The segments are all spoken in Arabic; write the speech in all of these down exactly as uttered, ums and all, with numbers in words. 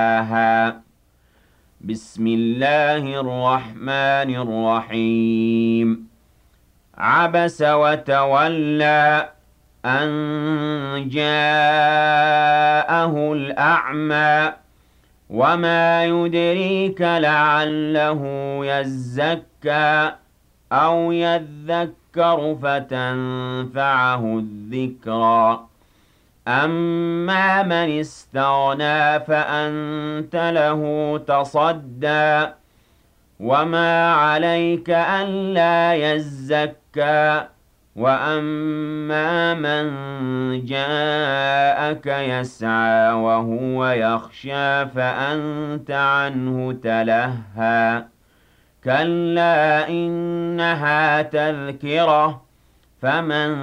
بسم الله الرحمن الرحيم عبس وتولى أن جاءه الأعمى وما يدريك لعله يزكى أو يذكر فتنفعه الذكرى أما من استغنى فأنت له تصدى وما عليك ألا يزكى وأما من جاءك يسعى وهو يخشى فأنت عنه تلهى كلا إنها تذكرة فمن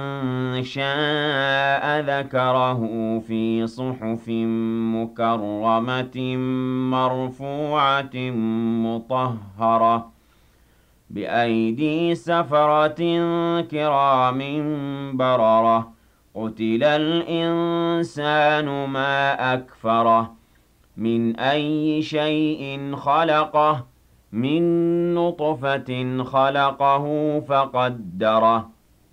شاء ذكره في صحف مكرمة مرفوعة مطهرة بأيدي سفرة كرام بررة قتل الإنسان ما أكفره من أي شيء خلقه من نطفة خلقه فقدره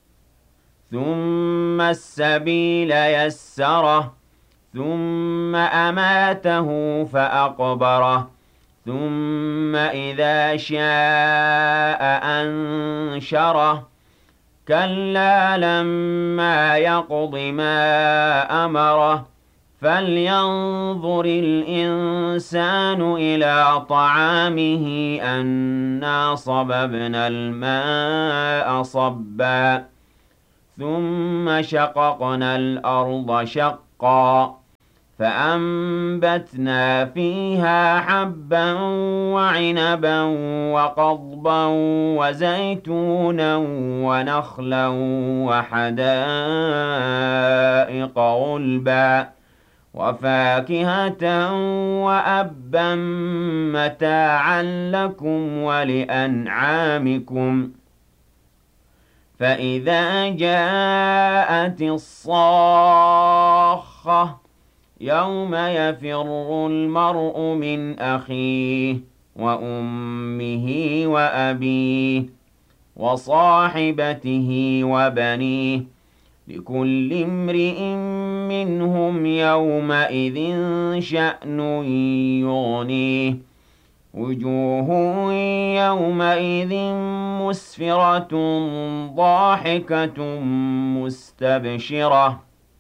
ثم السبيل يسره ثم أماته فأقبره ثم إذا شاء أنشره كلا لما يقض ما أمره فلينظر الإنسان إلى طعامه أنا صببنا الماء صبا ثم شققنا الأرض شقا فأنبتنا فيها حبا وعنبا وقضبا وزيتونا ونخلا وحدائق غلبا وفاكهة وأبا متاعا لكم ولأنعامكم فإذا جاءت الصاخة يوم يفر المرء من أخيه وأمه وأبيه وصاحبته وبنيه لكل امرئ منهم يومئذ شأن يغنيه وجوه يومئذ مسفرة ضاحكة مستبشرة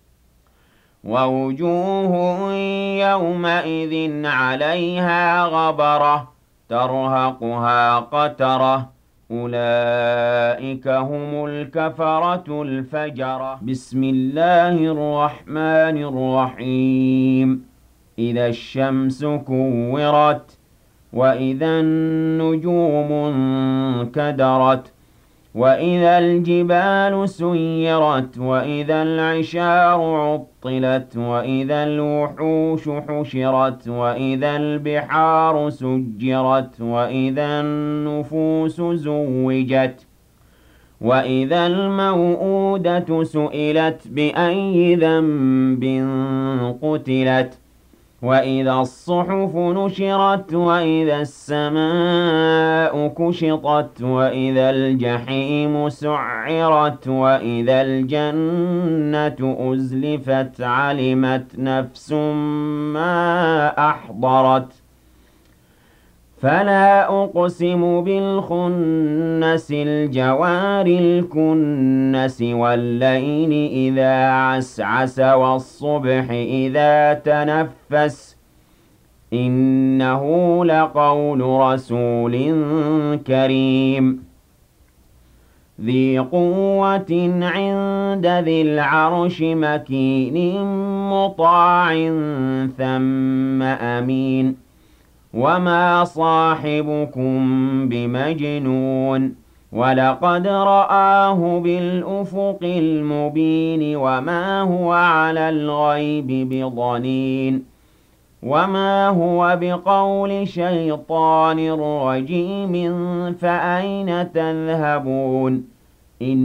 ووجوه يومئذ عليها غبرة ترهقها قترة أولئك هم الكفرة الفجرة بسم الله الرحمن الرحيم إذا الشمس كورت وإذا النجوم انكدرت وإذا الجبال سيرت وإذا العشار عطلت وإذا الوحوش حشرت وإذا البحار سجرت وإذا النفوس زوجت وإذا الموءودة سئلت بأي ذنب قتلت وإذا الصحف نشرت وإذا السماء كشطت وإذا الجحيم سعرت وإذا الجنة أزلفت علمت نفس ما أحضرت فلا أقسم بالخنس الجوار الكنس والليل إذا عسعس والصبح إذا تنفس إنه لقول رسول كريم ذي قوة عند ذي العرش مكين مطاع ثم أمين وما صاحبكم بمجنون ولقد رآه بالأفق المبين وما هو على الغيب بضنين وما هو بقول شيطان رجيم فأين تذهبون إن